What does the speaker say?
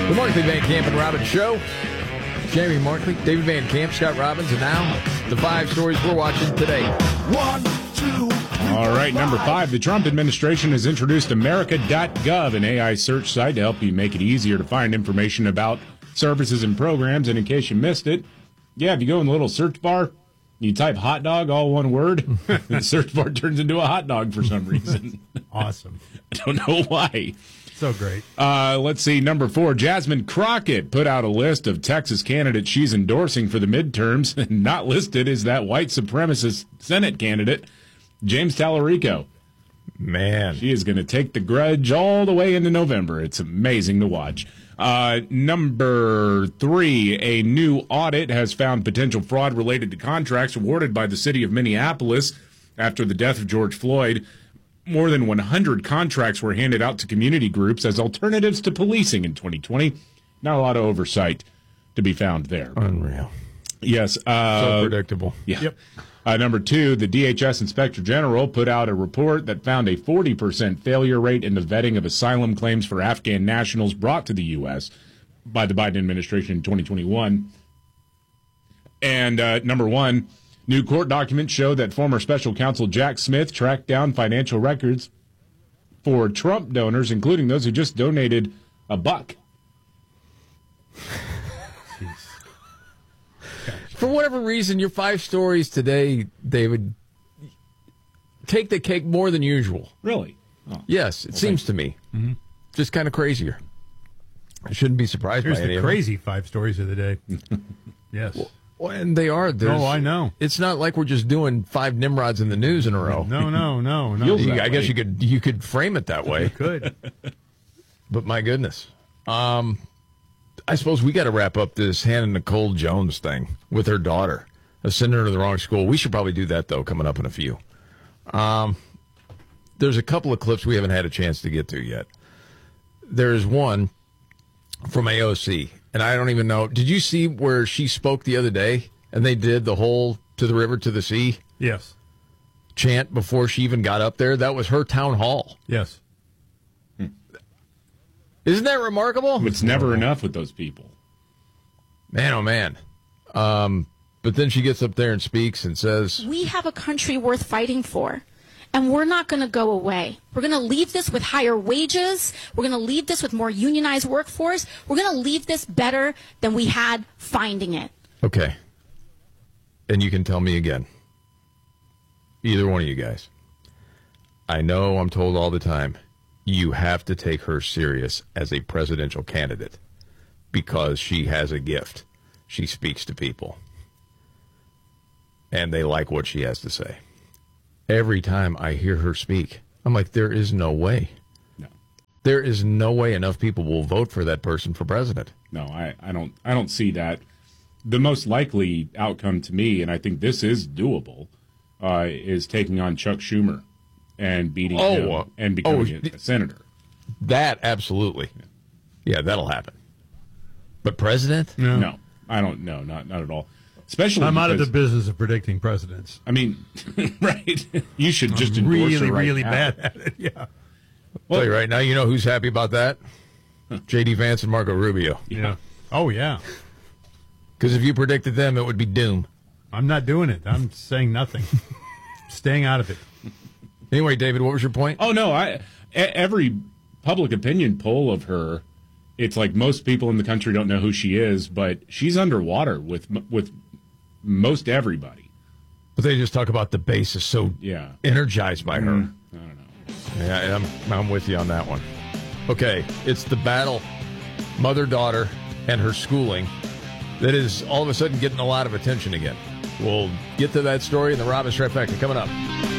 The Markley, Van Camp, and Robbins Show. Jamie Markley, David Van Camp, Scott Robbins, and now the 5 stories we're watching today. 1, 2, 3. All right, number 5. The Trump administration has introduced America.gov, an AI search site to help you make it easier to find information about services and programs. And in case you missed it, if you go in the little search bar, you type hot dog, all one word, and the search bar turns into a hot dog for some reason. Awesome. I don't know why. So great. Let's see. Number 4, Jasmine Crockett put out a list of Texas candidates she's endorsing for the midterms. Not listed is that white supremacist Senate candidate, James Tallarico. Man. She is going to take the grudge all the way into November. It's amazing to watch. Number 3, a new audit has found potential fraud related to contracts awarded by the city of Minneapolis after the death of George Floyd. More than 100 contracts were handed out to community groups as alternatives to policing in 2020. Not a lot of oversight to be found there. Unreal. Yes. So predictable. Yeah. Yep. Number 2, the DHS Inspector General put out a report that found a 40% failure rate in the vetting of asylum claims for Afghan nationals brought to the U.S. by the Biden administration in 2021. And number 1, new court documents show that former special counsel Jack Smith tracked down financial records for Trump donors, including those who just donated $1. For whatever reason, your 5 stories today, David, take the cake more than usual. Really? Oh. Yes, it seems to me. Mm-hmm. Just kind of crazier. I shouldn't be surprised Here's by any the of them. crazy 5 stories of the day. Yes. Well, and they are. Oh, I know. It's not like we're just doing 5 Nimrods in the news in a row. No. I guess you could frame it that way. You could. But my goodness. I suppose we got to wrap up this Hannah Nicole Jones thing with her daughter. Sending her to the wrong school. We should probably do that, though, coming up in a few. There's a couple of clips we haven't had a chance to get to yet. There's one from AOC, and I don't even know. Did you see where she spoke the other day, and they did the whole to the river, to the sea Yes. chant before she even got up there? That was her town hall. Yes. Isn't that remarkable? It's never enough with those people. Man, oh, man. But then she gets up there and speaks and says, we have a country worth fighting for, and we're not going to go away. We're going to leave this with higher wages. We're going to leave this with more unionized workforce. We're going to leave this better than we had finding it. okay. And you can tell me again. Either one of you guys. I know I'm told all the time, you have to take her serious as a presidential candidate because she has a gift. She speaks to people. And they like what she has to say. Every time I hear her speak, I'm like, there is no way. No. There is no way enough people will vote for that person for president. No, I don't see that. The most likely outcome to me, and I think this is doable, is taking on Chuck Schumer and beating him and becoming a senator. That, absolutely. Yeah, that'll happen. But president? No, I don't know, not at all. Especially I'm out of the because, business of predicting presidents. I mean, right? You should just endorse really, her right really now. bad at it. Yeah. Tell you right now, you know who's happy about that? J.D. Vance and Marco Rubio. Yeah. Oh, yeah. Because if you predicted them, it would be doom. I'm not doing it. I'm saying nothing. Staying out of it. Anyway, David, what was your point? Oh no, every public opinion poll of her, it's like most people in the country don't know who she is, but she's underwater with most everybody. But they just talk about the base is so energized by her. I don't know. Yeah, I'm with you on that one. Okay, it's the battle, mother-daughter and her schooling, that is all of a sudden getting a lot of attention again. We'll get to that story in the Robbins Trifecta coming up.